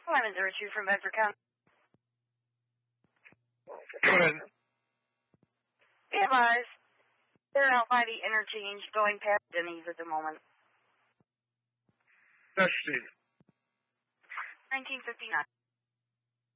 102 from Bedford County. Go ahead. Be advised, they're out by the interchange going past Denny's at the moment. That's Steve. 1959.